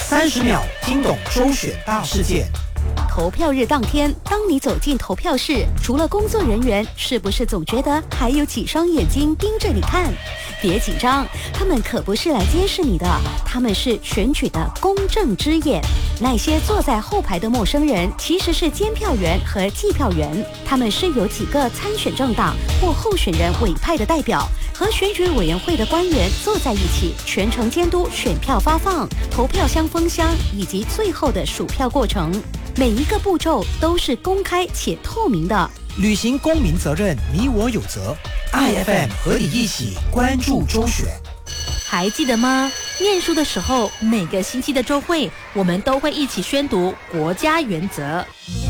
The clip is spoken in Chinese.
30秒听懂周选大事件。 投票日当天，当你走进投票室，除了工作人员，是不是总觉得还有几双眼睛盯着你看？别紧张，他们可不是来监视你的，他们是选举的公正之眼。那些坐在后排的陌生人，其实是监票员和计票员，他们是由几个参选政党或候选人委派的代表，和选举委员会的官员坐在一起，全程监督选票发放、投票箱封箱以及最后的数票过程。每一个步骤都是公开且透明的。 履行公民责任，你我有责。IFM 和你一起关注周选。 还记得吗？念书的时候，每个星期的周会，我们都会一起宣读国家原则。